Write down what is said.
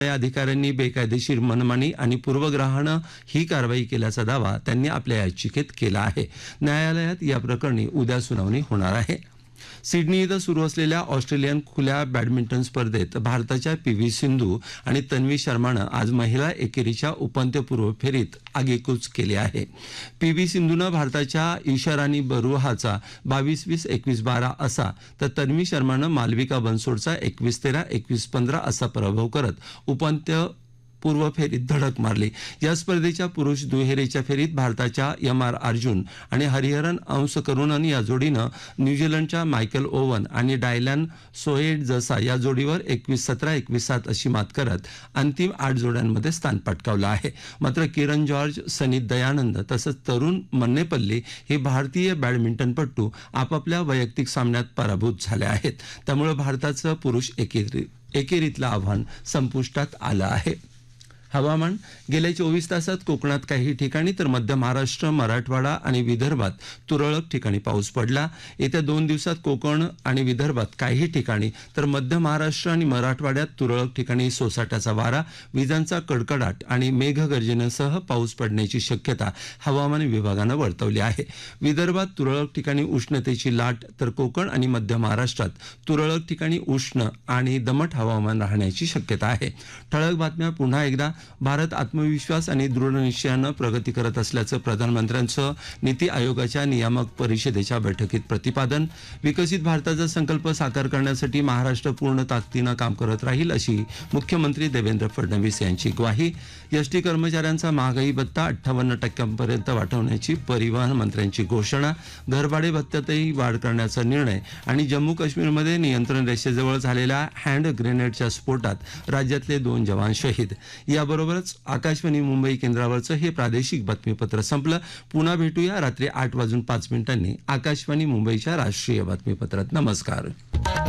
अधिकाऱ्यांनी बेकायदेशीर मनमानी आणि पूर्वग्रहानं ही कारवाई केल्याचा दावा त्यांनी आपल्या याचिकेत केला आहे. न्यायालयात या प्रकरणी उद्या सुनावणी होणार आहे. सिडनी इथं सुरू असलेल्या ऑस्ट्रेलियन खुल्या बॅडमिंटन स्पर्धेत भारताच्या पी.व्ही. सिंधू आणि तन्वी शर्मानं आज महिला एकेरीच्या उपांत्यपूर्व फेरीत आगेकूच केली आहे. पी.व्ही. सिंधूनं भारताच्या ईशारानी बरुहाचा 22-20, 21-12 असा तर तन्वी शर्मानं मालविका बनसोडचा 21-13, 21-15 असा पराभव करत उपांत्यपूर्व फेरीत धडक मारली. या स्पर्धेच्या पुरुष दुहेरीच्या फेरीत भारताच्या एम.आर. अर्जुन आणि हरिहरन अंशकरुणन या जोडीनं न्यूझीलंडच्या मायकेल ओवन आणि डायलॅन सोएडजसा या जोडीवर 21-17, 21-7 अशी मात करत अंतिम 8 जोड्यांमध्ये स्थान पटकावलं आहे. मात्र किरण जॉर्ज, सनीत दयानंद तसंच तरुण मन्नेपल्ली हे भारतीय बॅडमिंटनपटू आपापल्या वैयक्तिक सामन्यात पराभूत झाले आहेत. त्यामुळे भारताचं पुरुष एकेरीतलं आव्हान संपुष्टात आलं आहे. हवामान. गेल्या 24 तासात कोकणात काही ठिकाणी तर मध्य महाराष्ट्र, मराठवाडा आणि विदर्भात तुरळक ठिकाणी पाऊस पडला. येत्या 2 दिवसात कोकण आणि विदर्भात काही ठिकाणी तर मध्य महाराष्ट्र आणि मराठवाड्यात तुरळक ठिकाणी सोसाट्याचा वारा, विजांचा कडकडाट आणि मेघगर्जनेसह पाऊस पडण्याची शक्यता हवामान विभागानं वर्तवली आहे. विदर्भात तुरळक ठिकाणी उष्णतेची लाट तर कोकण आणि मध्य महाराष्ट्रात तुरळक ठिकाणी उष्ण आणि दमट हवामान राहण्याची शक्यता आहे. ठळक बातम्या पुन्हा एकदा. भारत आत्मविश्वास आणि दृढनिश्चयानं प्रगती करत असल्याचं प्रधानमंत्र्यांचं नीती आयोगाच्या नियामक परिषदेच्या बैठकीत प्रतिपादन. विकसित भारताचा संकल्प साकार करण्यासाठी महाराष्ट्र पूर्ण ताकदीनं काम करत राहील अशी मुख्यमंत्री देवेंद्र फडणवीस यांची ग्वाही. एसटी कर्मचाऱ्यांचा महागाई भत्ता 58% वाढवण्याची परिवहन मंत्र्यांची घोषणा. घरभाडे भत्त्यातही वाढ करण्याचा निर्णय आणि जम्मू काश्मीरमध्ये नियंत्रण रेषेजवळ झालेल्या हँड ग्रेनेडच्या स्फोटात राज्यातले 2 जवान शहीद. याबरोबरच आकाशवाणी मुंबई केंद्रावरचं हे प्रादेशिक बातमीपत्र संपलं. पुन्हा भेटूया रात्री 8:05 आकाशवाणी मुंबईच्या राष्ट्रीय बातमीपत्रात. नमस्कार.